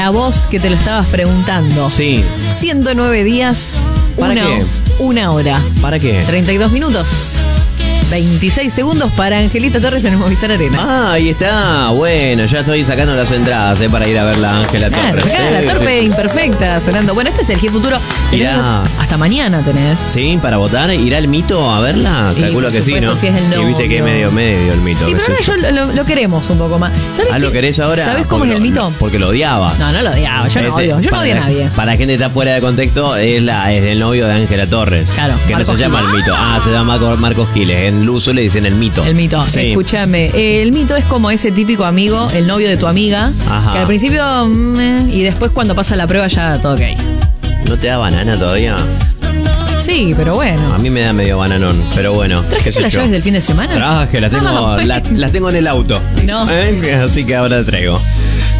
para vos que te lo estabas preguntando. Sí. 109 días, ¿Para qué? una hora. ¿Para qué? 32 minutos. 26 segundos para Angelita Torres en el Movistar Arena. Ah, ahí está. Bueno, ya estoy sacando las entradas para ir a ver la Ángela Claro, Torres. claro, la torpe imperfecta sonando. Bueno, este es el Hit Futuro. Tenés Irá. hasta mañana tenés. Sí, para votar. ¿Irá el Mito a verla? Y, Calculo por que sí, supuesto, ¿no? si es el Y viste que es novio. medio el Mito. Sí, qué pero sé ahora yo. lo queremos un poco más. ¿Sabes ¿Lo qué? querés ahora? ¿Sabes cómo es el Mito? Porque lo odiabas. No lo odiaba. Yo no odio. Yo no odio a nadie. Para la gente que está fuera de contexto, es el novio de Ángela Torres. Claro, Que Marcos no se llama Giles. el Mito. Ah, se llama Marcos Giles. En Luso le dicen el Mito. El Mito, Sí. escúchame. El Mito es como ese típico amigo, el novio de tu amiga, Ajá. que al principio y después cuando pasa la prueba ya todo ok. ¿No te da banana todavía? Sí, pero bueno. A mí me da medio bananón, pero bueno. qué ¿Trajiste sé las yo. llaves del fin de semana? Traje, las tengo, Ah, bueno. las tengo en el auto. No. Así que ahora traigo.